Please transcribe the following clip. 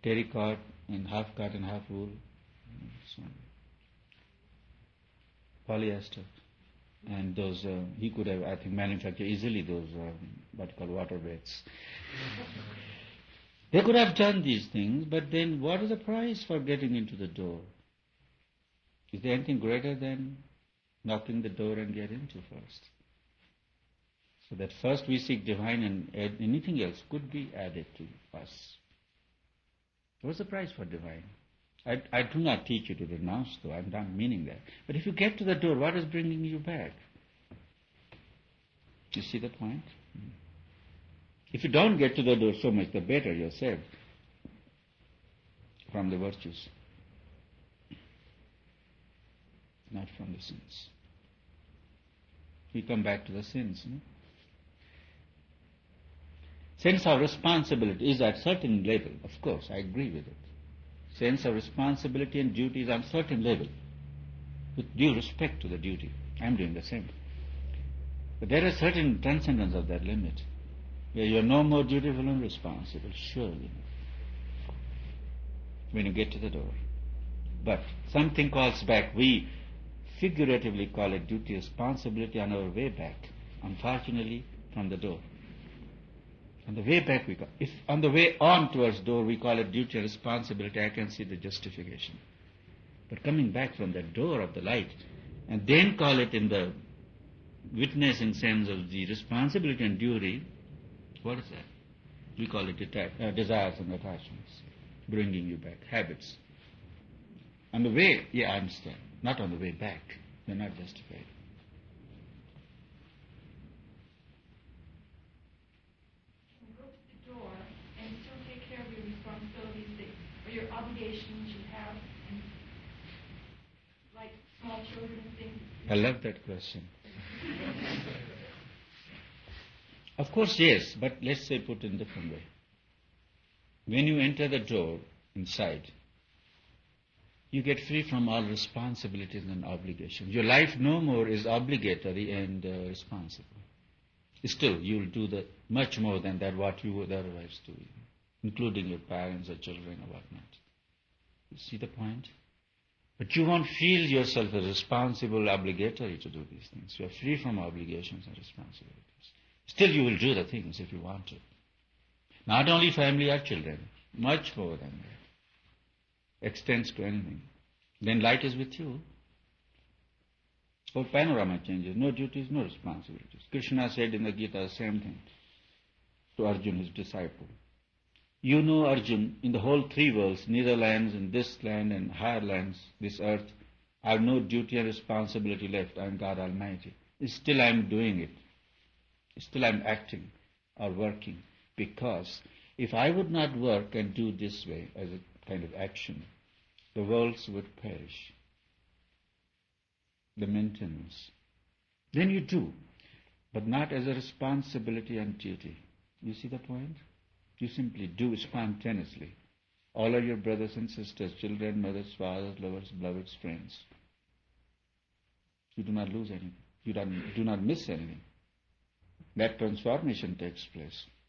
terracotta and half cotton, half wool, so polyester. And those, he could have, I think, manufactured easily those, what you call water beds. They could have done these things, but then what is the price for getting into the door? Is there anything greater than knocking the door and get into first? So that first we seek divine and anything else could be added to us. What's the price for divine? I do not teach you to renounce, though. I'm not meaning that. But if you get to the door, what is bringing you back? You see the point? If you don't get to the door, so much the better, you're saved from the virtues, not from the sins. We come back to the sins. Sense of responsibility is at certain level, of course, I agree with it. Sense of responsibility and duty is on certain level, with due respect to the duty. I'm doing the same. But there is certain transcendence of that limit, where you are no more dutiful and responsible, surely, when you get to the door. But something calls back. We figuratively call it duty, responsibility on our way back, unfortunately, from the door. On the way back, if on the way on towards door we call it duty and responsibility, I can see the justification. But coming back from the door of the light, and then call it in the witnessing sense of the responsibility and duty, what is that? We call it desires and attachments, bringing you back, habits. On the way, I understand. Not on the way back. They're not justified. Or your obligations you have, and like small children and things. I love that question. Of course, yes, but let's say put in a different way. When you enter the door inside, you get free from all responsibilities and obligations. Your life no more is obligatory and responsible. Still, you will do much more than that what you would otherwise do, including your parents or children or whatnot. You see the point? But you won't feel yourself as responsible, obligatory to do these things. You are free from obligations and responsibilities. Still, you will do the things if you want to. Not only family or children, much more than that. Extends to anything. Then light is with you. Whole panorama changes. No duties, no responsibilities. Krishna said in the Gita the same thing to Arjuna, his disciple. You know, Arjun, in the whole three worlds, Netherlands and this land and higher lands, this earth, I have no duty and responsibility left. I am God Almighty. Still I am doing it. Still I am acting or working. Because if I would not work and do this way as a kind of action, the worlds would perish. The maintenance. Then you do, but not as a responsibility and duty. You see the point? You simply do spontaneously. All are your brothers and sisters, children, mothers, fathers, lovers, beloveds, friends. You do not lose anything. You do not miss anything. That transformation takes place.